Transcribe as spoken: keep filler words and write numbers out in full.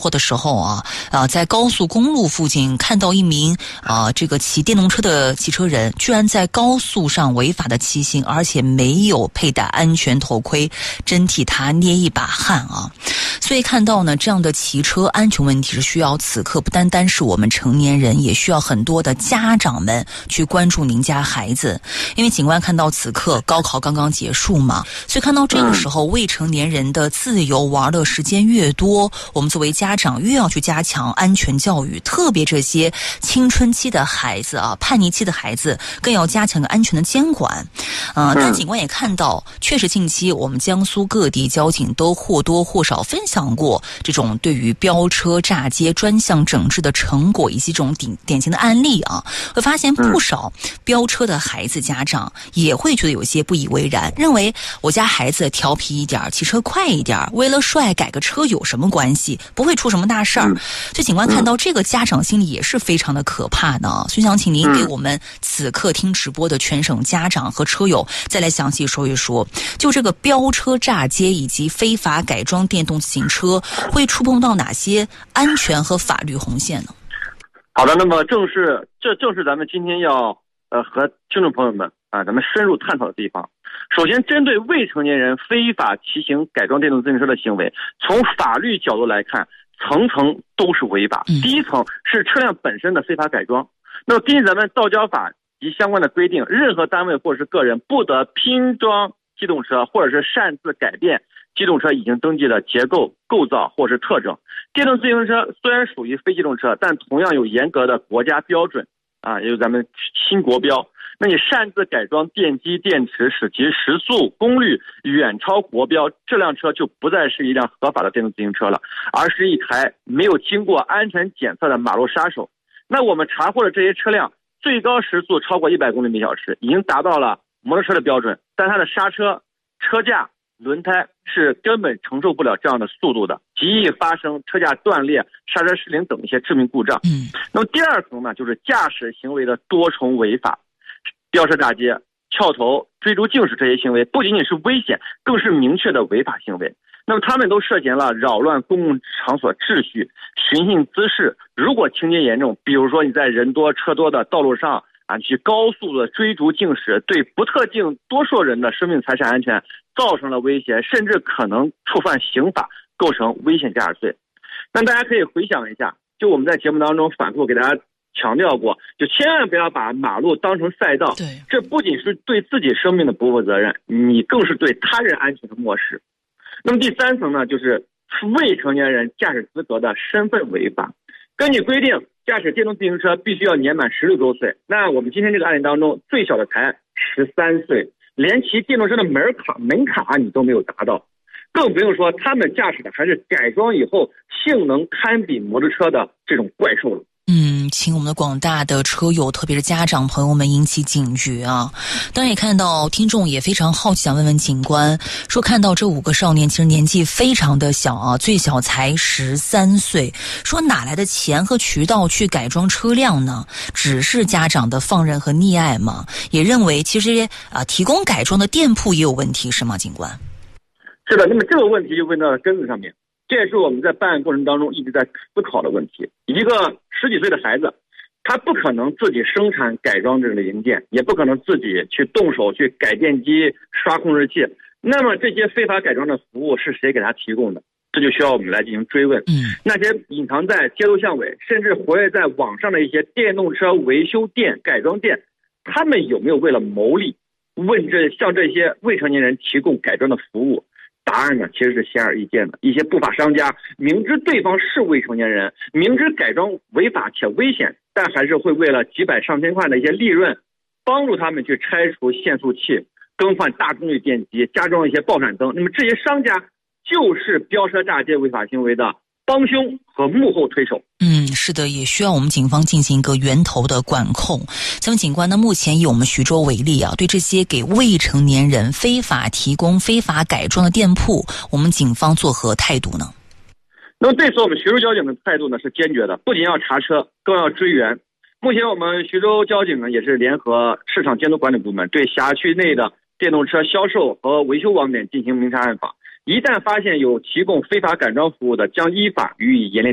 活的时候啊，啊，在高速公路附近看到一名啊这个骑电动车的骑车人，居然在高速上违法的骑行，而且没有佩戴安全头盔，真替他捏一把汗啊！所以看到呢，这样的骑车安全问题是需要此刻不单单是我们成年人，也需要很多的家长们去关注您家孩子。因为警官看到此刻高考刚刚结束嘛，所以看到这个时候未成年人的自由玩乐时间越多，我们作为家长越要去加强安全教育，特别这些青春期的孩子啊，叛逆期的孩子更要加强安全的监管。呃，但警官也看到，确实近期我们江苏各地交警都或多或少分享过这种对于飙车炸街专项整治的成果，以及这种典典型的案例啊，会发现不少飙车的孩子家长也会觉得有些不以为然，认为我家孩子调皮一点，骑车快一点，为了帅改个车有什么关系，不会出什么大事儿。所以警官看到这个家长心里也是非常的可怕的。所以想请您给我们此刻听直播的全省家长和车友再来详细说一说，就这个飙车炸街以及非法改装电动自行车会触碰到哪些安全和法律红线呢？ 好的，那么正是这正是咱们今天要呃和听众朋友们啊咱们深入探讨的地方。首先，针对未成年人非法骑行改装电动自行车的行为，从法律角度来看，层层都是违法。第一层是车辆本身的非法改装。那么根据咱们道交法及相关的规定，任何单位或者是个人不得拼装机动车，或者是擅自改变机动车已经登记的结构、构造或是特征。电动自行车虽然属于非机动车，但同样有严格的国家标准啊，也有咱们新国标。那你擅自改装电机、电池，使其时速、功率远超国标，这辆车就不再是一辆合法的电动自行车了，而是一台没有经过安全检测的马路杀手。那我们查获的这些车辆，最高时速超过一百公里每小时，已经达到了摩托车的标准，但它的刹车、车架、轮胎是根本承受不了这样的速度的，极易发生车架断裂、刹车失灵等一些致命故障。嗯，那么第二层呢，就是驾驶行为的多重违法。飙车炸街、翘头、追逐竞驶这些行为不仅仅是危险，更是明确的违法行为。那么他们都涉嫌了扰乱公共场所秩序、寻衅滋事。如果情节严重，比如说你在人多车多的道路上啊，去高速的追逐竞驶，对不特定多数人的生命财产安全造成了威胁，甚至可能触犯刑法，构成危险驾驶罪。那大家可以回想一下，就我们在节目当中反复给大家强调过，就千万不要把马路当成赛道，对，这不仅是对自己生命的不负责任，你更是对他人安全的漠视。那么第三层呢，就是未成年人驾驶资格的身份违法。根据规定，驾驶电动自行车必须要年满十六周岁。那我们今天这个案例当中，最小的才十三岁，连骑电动车的门槛门槛你都没有达到，更不用说他们驾驶的还是改装以后性能堪比摩托车的这种怪兽了。 嗯，请我们的广大的车友，特别是家长朋友们引起警觉啊！当然也看到听众也非常好奇，想问问警官，说看到这五个少年其实年纪非常的小啊，最小才十三岁，说哪来的钱和渠道去改装车辆呢？只是家长的放任和溺爱吗？也认为其实啊，提供改装的店铺也有问题，是吗，警官？ 是的，那么这个问题就问到了根子上面。这也是我们在办案过程当中一直在思考的问题。一个十几岁的孩子，他不可能自己生产改装这类零件，也不可能自己去动手去改电机、刷控制器。那么这些非法改装的服务是谁给他提供的？这就需要我们来进行追问。嗯，那些隐藏在街头巷尾，甚至活跃在网上的一些电动车维修店、改装店，他们有没有为了牟利，问这向这些未成年人提供改装的服务？答案呢，其实是显而易见的。一些不法商家明知对方是未成年人，明知改装违法且危险，但还是会为了几百上千块的一些利润，帮助他们去拆除限速器、更换大功率电机、加装一些爆闪灯。那么这些商家就是飙车炸街违法行为的帮凶和幕后推手。 嗯，是的，也需要我们警方进行一个源头的管控。咱们警官呢，目前以我们徐州为例啊，对这些给未成年人非法提供非法改装的店铺，我们警方作何态度呢？ 那么对此我们徐州交警的态度呢是坚决的，不仅要查车，更要追源。目前我们徐州交警呢也是联合市场监督管理部门，对辖区内的电动车销售和维修网点进行明察暗访。一旦发现有提供非法改装服务的，将依法予以严厉